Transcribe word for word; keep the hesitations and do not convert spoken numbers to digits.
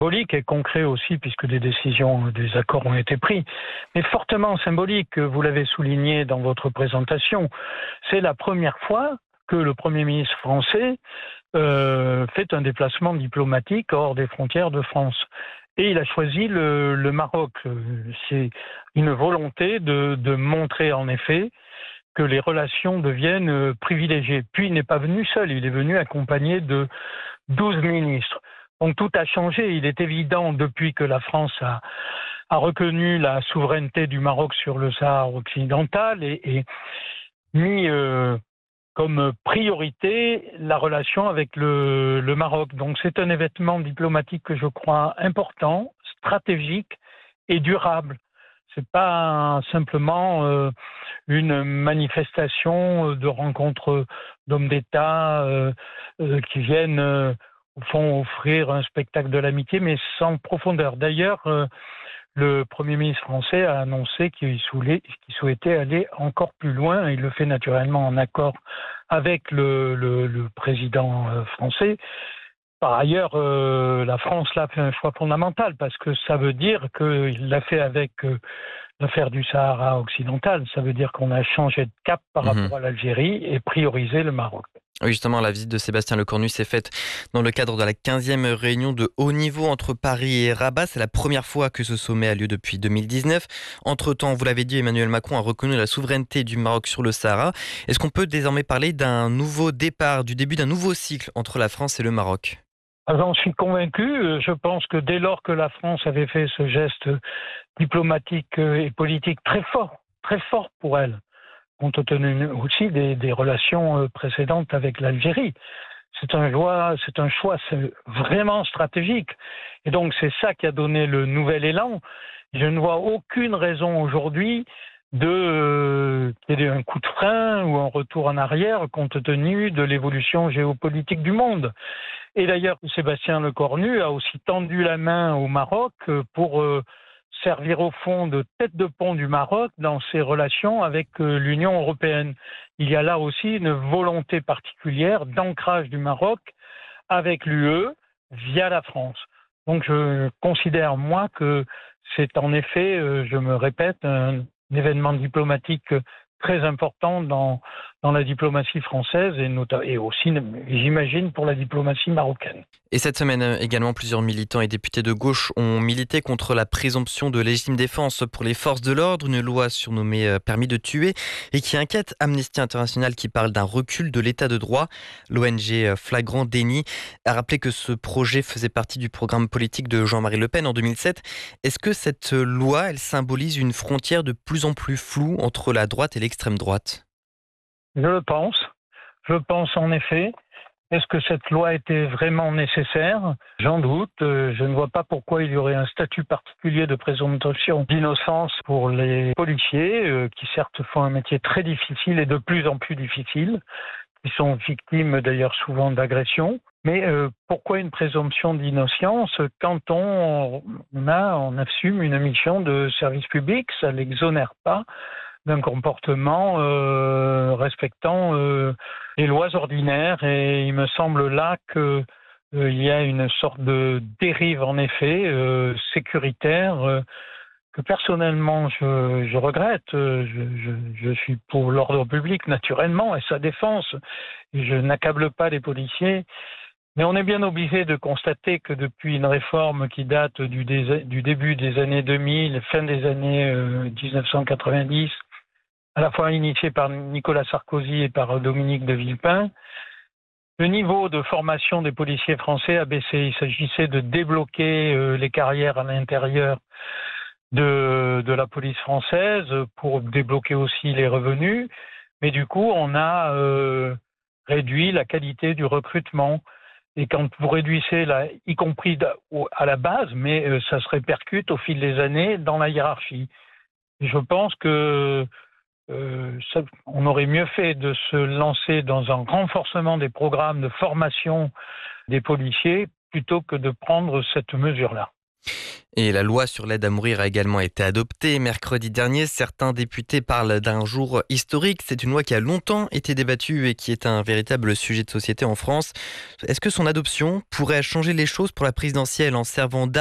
symbolique et concret aussi, puisque des décisions, des accords ont été pris, mais fortement symbolique, vous l'avez souligné dans votre présentation. C'est la première fois que le Premier ministre français euh, fait un déplacement diplomatique hors des frontières de France. Et il a choisi le, le Maroc. C'est une volonté de, de montrer en effet que les relations deviennent privilégiées. Puis il n'est pas venu seul, il est venu accompagné de douze ministres. Donc tout a changé. Il est évident, depuis que la France a, a reconnu la souveraineté du Maroc sur le Sahara occidental et, et mis euh, comme priorité la relation avec le, le Maroc. Donc c'est un événement diplomatique que je crois important, stratégique et durable. C'est pas simplement euh, une manifestation de rencontres d'hommes d'État euh, euh, qui viennent euh, au fond offrir un spectacle de l'amitié, mais sans profondeur. D'ailleurs, euh, le Premier ministre français a annoncé qu'il souhaitait aller encore plus loin. Il le fait naturellement en accord avec le, le, le président français. Par ailleurs, euh, la France là fait un choix fondamental parce que ça veut dire qu'il l'a fait avec euh, l'affaire du Sahara occidental. Ça veut dire qu'on a changé de cap par Mmh. rapport à l'Algérie et priorisé le Maroc. Oui, justement, la visite de Sébastien Lecornu s'est faite dans le cadre de la quinzième réunion de haut niveau entre Paris et Rabat. C'est la première fois que ce sommet a lieu depuis deux mille dix-neuf. Entre-temps, vous l'avez dit, Emmanuel Macron a reconnu la souveraineté du Maroc sur le Sahara. Est-ce qu'on peut désormais parler d'un nouveau départ, du début d'un nouveau cycle entre la France et le Maroc ? J'en suis convaincu. Je pense que dès lors que la France avait fait ce geste diplomatique et politique très fort, très fort pour elle, compte tenu aussi des, des relations précédentes avec l'Algérie. C'est un choix, c'est un choix c'est vraiment stratégique. Et donc c'est ça qui a donné le nouvel élan. Je ne vois aucune raison aujourd'hui de euh, qu'il y ait un coup de frein ou un retour en arrière compte tenu de l'évolution géopolitique du monde. Et d'ailleurs, Sébastien Lecornu a aussi tendu la main au Maroc pour euh, servir au fond de tête de pont du Maroc dans ses relations avec l'Union européenne. Il y a là aussi une volonté particulière d'ancrage du Maroc avec l'U E via la France. Donc je considère, moi, que c'est en effet, je me répète, un événement diplomatique très important dans, dans la diplomatie française et, notamment, et aussi, j'imagine, pour la diplomatie marocaine. Et cette semaine également, plusieurs militants et députés de gauche ont milité contre la présomption de légitime défense pour les forces de l'ordre, une loi surnommée permis de tuer et qui inquiète Amnesty International qui parle d'un recul de l'état de droit. L'O N G Flagrant Déni a rappelé que ce projet faisait partie du programme politique de Jean-Marie Le Pen en deux mille sept. Est-ce que cette loi, elle symbolise une frontière de plus en plus floue entre la droite et l'extrême droite ? Je le pense. Je pense en effet. Est-ce que cette loi était vraiment nécessaire ? J'en doute. Je ne vois pas pourquoi il y aurait un statut particulier de présomption d'innocence pour les policiers, qui certes font un métier très difficile et de plus en plus difficile, qui sont victimes d'ailleurs souvent d'agressions. Mais euh, pourquoi une présomption d'innocence quand on, on, a, on assume une mission de service public ? Ça ne l'exonère pas d'un comportement euh, respectant euh, les lois ordinaires. Et il me semble là qu'il euh, y a une sorte de dérive, en effet, euh, sécuritaire, euh, que personnellement je, je regrette. Je, je, je suis pour l'ordre public, naturellement, et sa défense. Et je n'accable pas les policiers. Mais on est bien obligé de constater que depuis une réforme qui date du, dé- du début des années deux mille, fin des années euh, dix-neuf cent quatre-vingt-dix, à la fois initiée par Nicolas Sarkozy et par Dominique de Villepin, le niveau de formation des policiers français a baissé. Il s'agissait de débloquer euh, les carrières à l'intérieur de, de la police française pour débloquer aussi les revenus. Mais du coup, on a euh, réduit la qualité du recrutement. Et quand vous réduisez, la, y compris à la base, mais euh, ça se répercute au fil des années dans la hiérarchie. Et je pense que Euh, ça, on aurait mieux fait de se lancer dans un renforcement des programmes de formation des policiers plutôt que de prendre cette mesure-là. Et la loi sur l'aide à mourir a également été adoptée mercredi dernier. Certains députés parlent d'un jour historique. C'est une loi qui a longtemps été débattue et qui est un véritable sujet de société en France. Est-ce que son adoption pourrait changer les choses pour la présidentielle en servant